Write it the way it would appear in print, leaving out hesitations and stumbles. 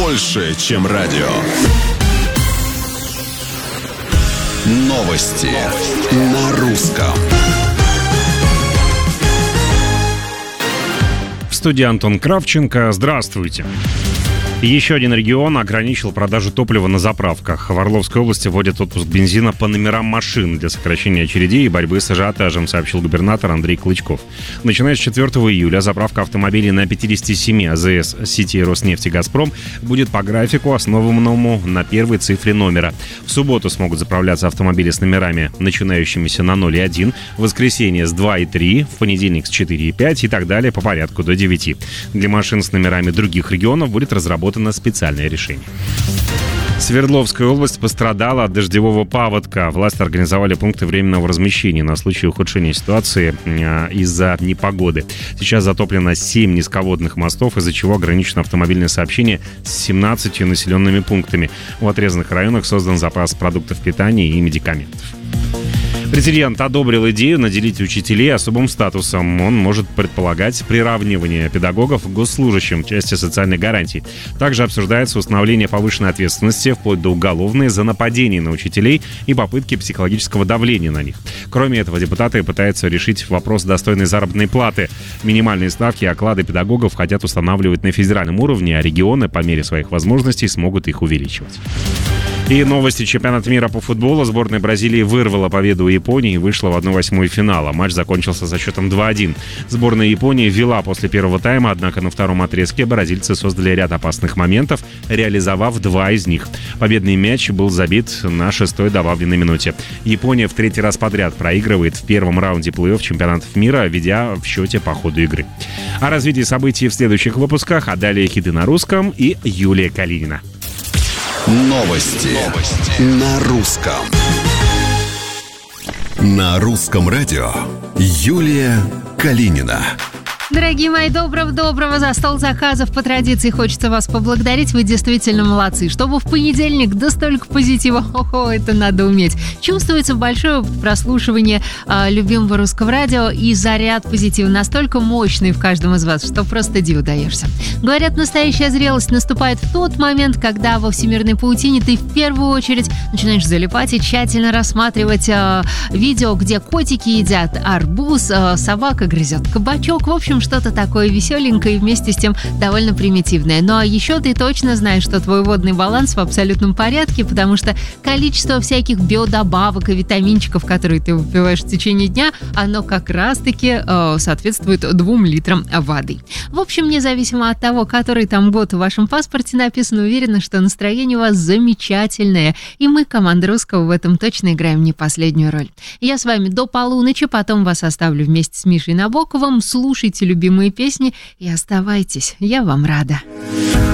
больше, чем радио. Новости на русском. В студии Антон Кравченко. Здравствуйте. Еще один регион ограничил продажу топлива на заправках. В Орловской области вводят отпуск бензина по номерам машин для сокращения очередей и борьбы с ажиотажем, сообщил губернатор Андрей Клычков. Начиная с 4 июля заправка автомобилей на 57 АЗС сети Роснефть и Газпром будет по графику, основанному на первой цифре номера. В субботу смогут заправляться автомобили с номерами, начинающимися на 0 и 1, в воскресенье с 2 и 3, в понедельник с 4 и 5 и так далее по порядку до 9. Для машин с номерами других регионов будет разработано специальное решение. Свердловская область пострадала от дождевого паводка. Власти организовали пункты временного размещения на случай ухудшения ситуации из-за непогоды. Сейчас затоплено 7 низководных мостов, из-за чего ограничено автомобильное сообщение с 17 населенными пунктами. В отрезанных районах создан запас продуктов питания и медикаментов. Президент одобрил идею наделить учителей особым статусом. Он может предполагать приравнивание педагогов к госслужащим в части социальных гарантий. Также обсуждается установление повышенной ответственности, вплоть до уголовной, за нападение на учителей и попытки психологического давления на них. Кроме этого, депутаты пытаются решить вопрос достойной заработной платы. Минимальные ставки и оклады педагогов хотят устанавливать на федеральном уровне, а регионы по мере своих возможностей смогут их увеличивать. И новости. Чемпионата мира по футболу. Сборная Бразилии вырвала победу у Японии и вышла в 1/8 финала. Матч закончился со счетом 2-1. Сборная Японии вела после первого тайма, однако на втором отрезке бразильцы создали ряд опасных моментов, реализовав 2 из них. Победный мяч был забит на 6-й добавленной минуте. Япония в 3-й раз подряд проигрывает в первом раунде плей-офф чемпионатов мира, ведя в счете по ходу игры. О развитии событий в следующих выпусках, а далее хиты на русском и Юлия Калинина. Новости на русском. На русском радио Юлия Калинина. Дорогие мои, доброго за стол заказов. По традиции хочется вас поблагодарить. Вы действительно молодцы. Чтобы в понедельник да столько позитива, это надо уметь. Чувствуется большое прослушивание любимого русского радио и заряд позитива настолько мощный в каждом из вас, что просто диву даешься. Говорят, настоящая зрелость наступает в тот момент, когда во всемирной паутине ты в первую очередь начинаешь залипать и тщательно рассматривать видео, где котики едят арбуз, собака грызет кабачок. В общем, что-то такое веселенькое и вместе с тем довольно примитивное. Ну а еще ты точно знаешь, что твой водный баланс в абсолютном порядке, потому что количество всяких биодобавок и витаминчиков, которые ты выпиваешь в течение дня, оно как раз-таки соответствует 2 литрам воды. В общем, независимо от того, который там год в вашем паспорте написан, уверена, что настроение у вас замечательное. И мы, команда Русского, в этом точно играем не последнюю роль. Я с вами до полуночи, потом вас оставлю вместе с Мишей Набоковым. Слушайте любимые песни и оставайтесь. Я вам рада.